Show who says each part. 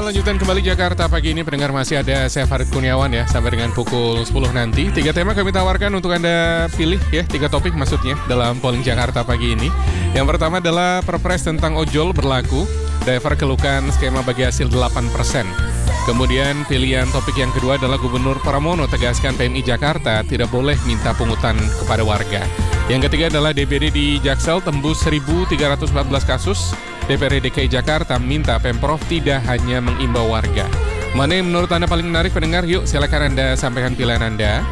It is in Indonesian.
Speaker 1: lanjutan kembali Jakarta pagi ini. Pendengar, masih ada saya Farid Kurniawan ya, sampai dengan pukul 10 nanti. 3 tema kami tawarkan untuk Anda pilih ya, 3 topik maksudnya dalam polling Jakarta pagi ini. Yang pertama adalah perpres tentang ojol berlaku, driver keluhkan skema bagi hasil 8%. Kemudian pilihan topik yang kedua adalah Gubernur Pramono tegaskan PMI Jakarta tidak boleh minta pungutan kepada warga. Yang ketiga adalah DPD di Jaksel tembus 1.314 kasus. DPRD DKI Jakarta minta Pemprov tidak hanya mengimbau warga. Mana yang menurut Anda paling menarik, pendengar? Yuk silakan Anda sampaikan pilihan Anda.